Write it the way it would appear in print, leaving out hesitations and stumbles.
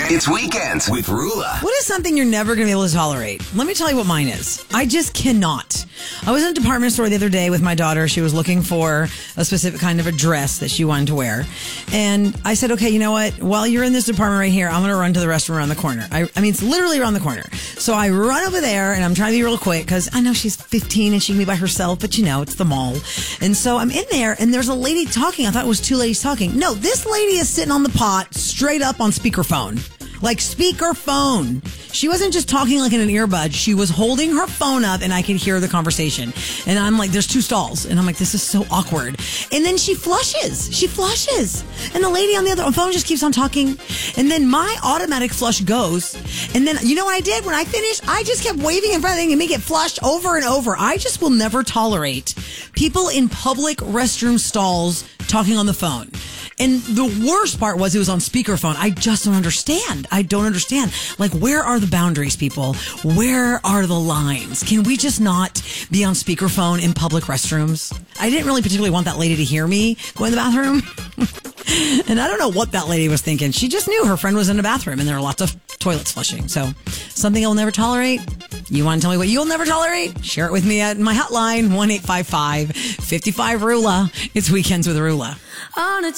It's Weekends with Rula. What is something you're never going to be able to tolerate? Let me tell you what mine is. I just cannot. I was in a department store the other day with my daughter. She was looking for a specific kind of a dress that she wanted to wear. And I said, okay, you know what? While you're in this department right here, I'm going to run to the restroom around the corner. I mean, it's literally around the corner. So I run over there and I'm trying to be real quick because I know she's 15 and she can be by herself, but you know, it's the mall. And so I'm in there and there's a lady talking. I thought it was two ladies talking. No, this lady is sitting on the pot straight up on speakerphone. Like speakerphone. She wasn't just talking like in an earbud. She was holding her phone up and I could hear the conversation. And I'm like, there's two stalls. And I'm like, this is so awkward. And then she flushes. And the lady on the other phone just keeps on talking. And then my automatic flush goes. And then, you know what I did? When I finished, I just kept waving in front of me and make it flush over and over. I just will never tolerate people in public restroom stalls talking on the phone. And the worst part was it was on speakerphone. I just don't understand. Like, where are the boundaries, people? Where are the lines? Can we just not be on speakerphone in public restrooms? I didn't really particularly want that lady to hear me go in the bathroom. And I don't know what that lady was thinking. She just knew her friend was in the bathroom and there are lots of toilets flushing. So something I'll never tolerate. You want to tell me what you'll never tolerate? Share it with me at my hotline, 1-855-55-RULA. It's Weekends with Rula.